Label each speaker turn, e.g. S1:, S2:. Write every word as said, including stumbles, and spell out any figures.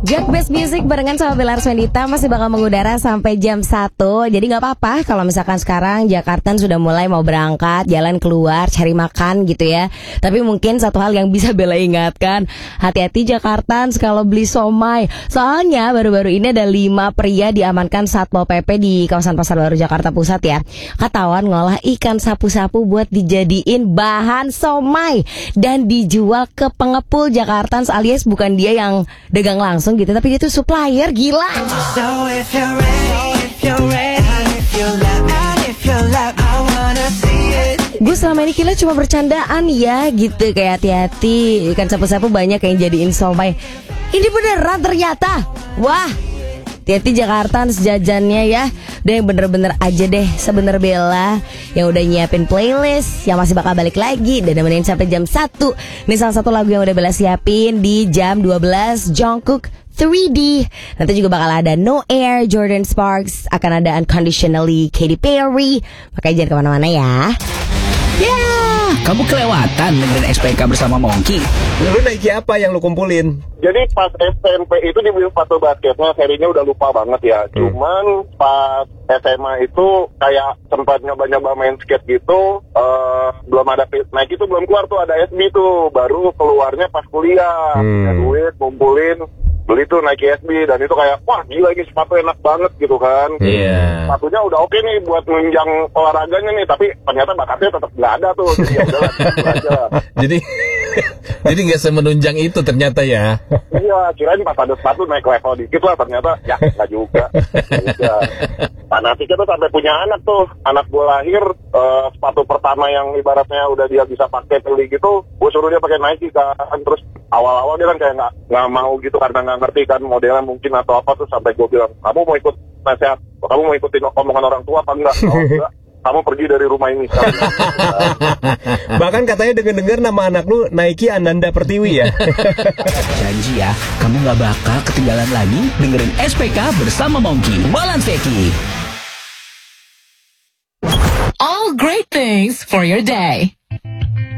S1: Jack Best Music barengan sama Bella Arswendita masih bakal mengudara sampai jam satu. Jadi gak apa-apa kalau misalkan sekarang Jakarta sudah mulai mau berangkat, jalan keluar, cari makan gitu ya. Tapi mungkin satu hal yang bisa Bella ingatkan, hati-hati Jakarta kalau beli somai. Soalnya baru-baru ini ada lima pria diamankan Satpol P P di kawasan Pasar Baru Jakarta Pusat ya. Ketahuan ngolah ikan sapu-sapu buat dijadiin bahan somai dan dijual ke pengepul Jakarta, alias bukan dia yang dagang langsung gitu, tapi dia tuh supplier. Gila. So if you're ready, if you're ready, if you love me, if you love me, I wanna see it. Gue selama ini kira cuma bercandaan ya gitu, kayak hati-hati ikan sapu-sapu banyak yang jadiin somai. Ini beneran ternyata. Wah, hati-hati Jakarta sejajannya ya. Udah yang bener-bener aja deh sebener Bella yang udah nyiapin playlist yang masih bakal balik lagi dan nemenin sampai jam satu. Ini salah satu lagu yang udah Bella siapin di jam dua belas, Jungkook three D. Nanti juga bakal ada No Air, Jordan Sparks, akan ada Unconditionally, Katy Perry. Makanya jangan kemana-mana ya.
S2: Yeah, kamu kelewatan dengan S P K bersama Monkey.
S3: Lu Nike apa yang lu kumpulin?
S4: Jadi pas S M P itu di sepatu basketnya serinya udah lupa banget ya. Hmm. Cuman pas S M A itu kayak sempat nyoba-nyoba main skate gitu. Uh, belum ada Nike itu belum keluar tuh, ada S B tuh. Baru keluarnya pas kuliah. Hmm. Ya, duit kumpulin, beli tuh Nike S B, dan itu kayak wah gila ini sepatu enak banget gitu kan. Iya. Yeah. Sepatunya udah oke nih buat menunjang olahraganya nih, tapi ternyata bakatnya tetap nggak ada tuh. Jadi ya udahlah, gitu aja.
S3: Jadi jadi nggak semenunjang itu ternyata ya.
S4: Iya, kirain pas ada sepatu naik level dikit lah, ternyata ya nggak juga. Ya. Fanatiknya tuh sampai punya anak tuh, anak gue lahir uh, sepatu pertama yang ibaratnya udah dia bisa pakai beli gitu, gue suruh dia pakai Nike kan. Terus awal-awal dia kan kayak nggak nggak mau gitu karena nggak ngerti kan modelnya mungkin atau apa, tuh sampai gue bilang, kamu mau ikut nasihat, kamu mau ikutin omongan orang tua apa enggak? Oh, enggak. Kamu pergi dari rumah ini.
S3: Bahkan katanya dengar-dengar nama anak lu Nike Ananda Pertiwi ya.
S2: Janji ya, kamu gak bakal ketinggalan lagi dengerin S P K bersama Monkey Balanseki.
S5: All great things for your day.